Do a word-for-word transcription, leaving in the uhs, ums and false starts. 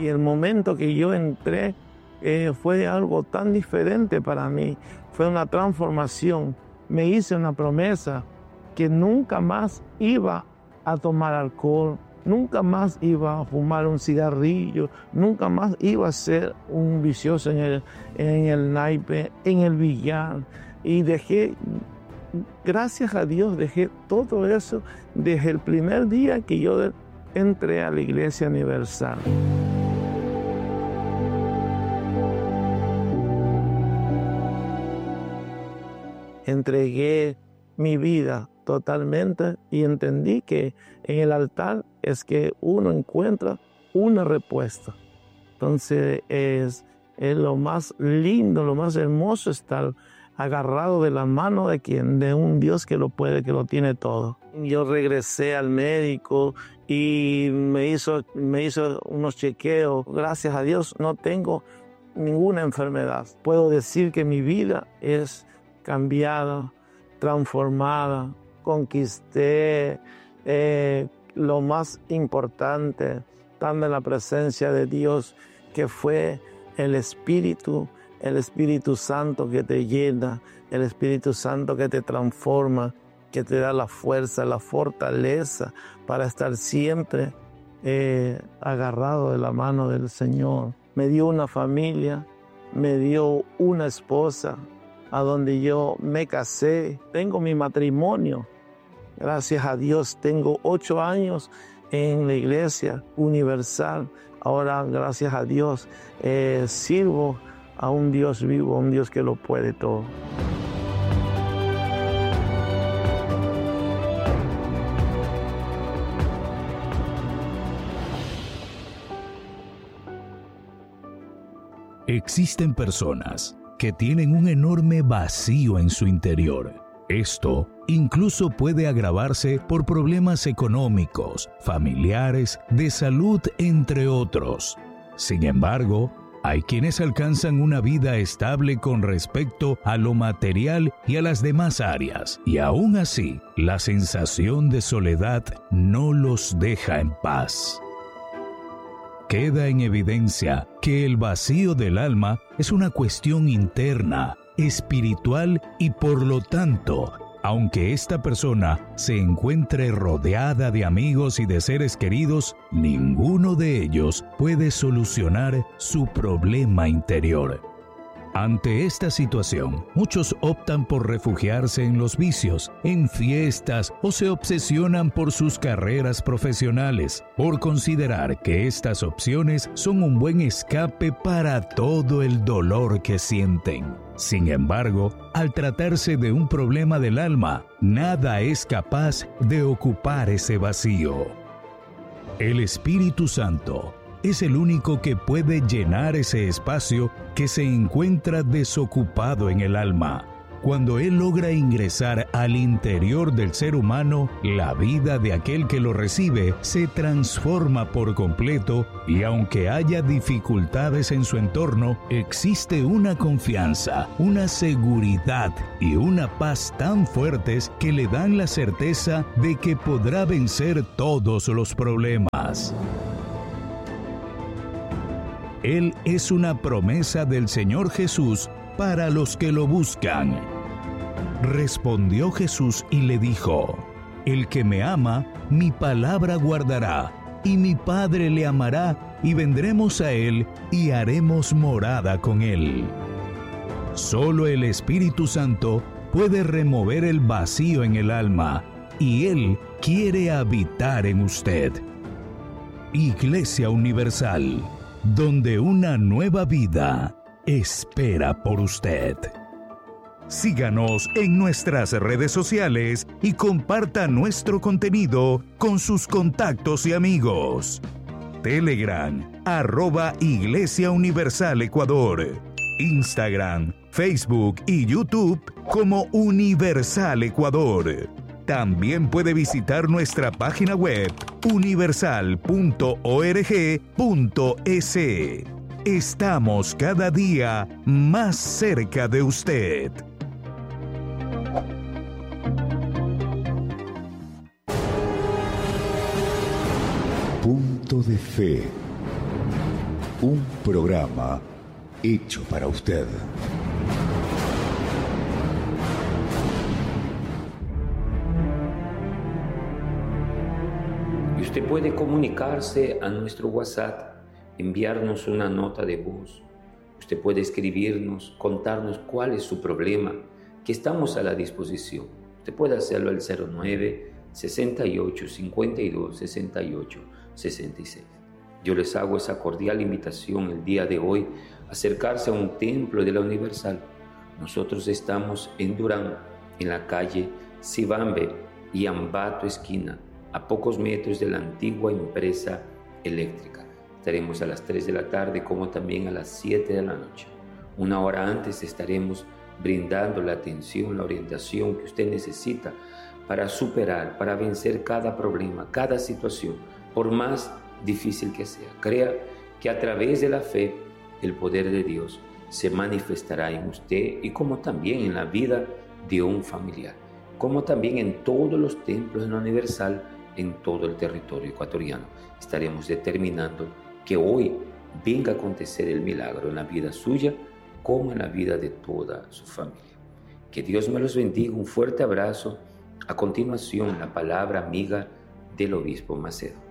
Y el momento que yo entré eh, fue algo tan diferente para mí. Fue una transformación. Me hice una promesa que nunca más iba a tomar alcohol, nunca más iba a fumar un cigarrillo, nunca más iba a ser un vicioso en el, en el naipe, en el billar. Y dejé, gracias a Dios, dejé todo eso desde el primer día que yo entré a la Iglesia Universal. Entregué mi vida totalmente y entendí que en el altar es que uno encuentra una respuesta. Entonces es, es lo más lindo, lo más hermoso estar agarrado de la mano de quien, de un Dios que lo puede, que lo tiene todo. Yo regresé al médico y me hizo, me hizo unos chequeos. Gracias a Dios no tengo ninguna enfermedad. Puedo decir que mi vida es cambiada, transformada. Conquisté eh, lo más importante, estando en la presencia de Dios, que fue el Espíritu, el Espíritu Santo que te llena, el Espíritu Santo que te transforma, que te da la fuerza, la fortaleza para estar siempre eh, agarrado de la mano del Señor. Me dio una familia, me dio una esposa, a donde yo me casé. Tengo mi matrimonio. Gracias a Dios, tengo ocho años en la Iglesia Universal. Ahora, gracias a Dios, eh, sirvo a un Dios vivo, a un Dios que lo puede todo. Existen personas que tienen un enorme vacío en su interior. Esto incluso puede agravarse por problemas económicos, familiares, de salud, entre otros. Sin embargo, hay quienes alcanzan una vida estable con respecto a lo material y a las demás áreas, y aún así, la sensación de soledad no los deja en paz. Queda en evidencia que el vacío del alma es una cuestión interna, espiritual y por lo tanto, aunque esta persona se encuentre rodeada de amigos y de seres queridos, ninguno de ellos puede solucionar su problema interior. Ante esta situación, muchos optan por refugiarse en los vicios, en fiestas o se obsesionan por sus carreras profesionales, por considerar que estas opciones son un buen escape para todo el dolor que sienten. Sin embargo, al tratarse de un problema del alma, nada es capaz de ocupar ese vacío. El Espíritu Santo es el único que puede llenar ese espacio que se encuentra desocupado en el alma. Cuando Él logra ingresar al interior del ser humano, la vida de aquel que lo recibe se transforma por completo y aunque haya dificultades en su entorno, existe una confianza, una seguridad y una paz tan fuertes que le dan la certeza de que podrá vencer todos los problemas. Él es una promesa del Señor Jesús para los que lo buscan. Respondió Jesús y le dijo: El que me ama, mi palabra guardará, y mi Padre le amará, y vendremos a él, y haremos morada con él. Solo el Espíritu Santo puede remover el vacío en el alma, y Él quiere habitar en usted. Iglesia Universal, donde una nueva vida espera por usted. Síganos en nuestras redes sociales y comparta nuestro contenido con sus contactos y amigos. Telegram, arroba Iglesia Universal Ecuador. Instagram, Facebook y YouTube como Universal Ecuador. También puede visitar nuestra página web universal punto org punto es. Estamos cada día más cerca de usted. Punto de fe. Un programa hecho para usted. Y usted puede comunicarse a nuestro WhatsApp, enviarnos una nota de voz. Usted puede escribirnos, contarnos cuál es su problema, que estamos a la disposición. Usted puede hacerlo al cero nueve, sesenta y ocho, cincuenta y dos, sesenta y ocho, sesenta y seis. Yo les hago esa cordial invitación el día de hoy a acercarse a un templo de la Universal. Nosotros estamos en Durán, en la calle Sibambe y Ambato esquina, a pocos metros de la antigua empresa eléctrica. Estaremos a las tres de la tarde como también a las siete de la noche. Una hora antes estaremos brindando la atención, la orientación que usted necesita para superar, para vencer cada problema, cada situación, por más difícil que sea. Crea que a través de la fe el poder de Dios se manifestará en usted y como también en la vida de un familiar, como también en todos los templos de la Universal en todo el territorio ecuatoriano. Estaremos determinando que hoy venga a acontecer el milagro en la vida suya como en la vida de toda su familia. Que Dios me los bendiga. Un fuerte abrazo. A continuación, la palabra amiga del obispo Macedo.